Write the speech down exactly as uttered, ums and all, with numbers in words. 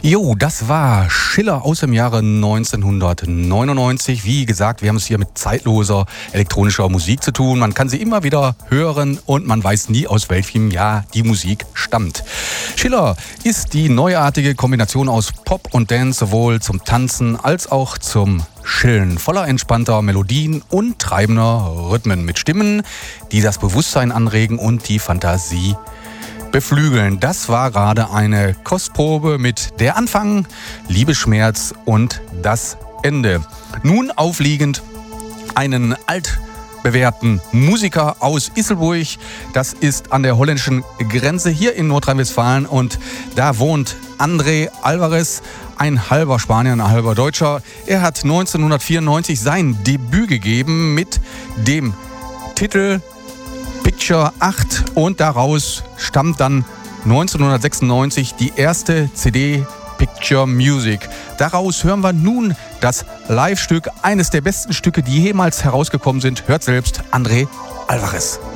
Jo, das war Schiller aus dem Jahre neunzehnhundertneunundneunzig. Wie gesagt, wir haben es hier mit zeitloser elektronischer Musik zu tun. Man kann sie immer wieder hören und man weiß nie, aus welchem Jahr die Musik stammt. Schiller ist die neuartige Kombination aus Pop und Dance, sowohl zum Tanzen als auch zum Chillen, voller entspannter Melodien und treibender Rhythmen mit Stimmen, die das Bewusstsein anregen und die Fantasie beflügeln. Das war gerade eine Kostprobe mit der Anfang, Liebesschmerz und das Ende. Nun aufliegend einen altbewährten Musiker aus Isselburg. Das ist an der holländischen Grenze hier in Nordrhein-Westfalen und da wohnt André Alvarez, ein halber Spanier, ein halber Deutscher. Er hat neunzehnhundertvierundneunzig sein Debüt gegeben mit dem Titel Picture acht und daraus stammt dann neunzehnhundertsechsundneunzig die erste C D Picture Music. Daraus hören wir nun das Live-Stück, eines der besten Stücke, die jemals herausgekommen sind. Hört selbst André Alvarez.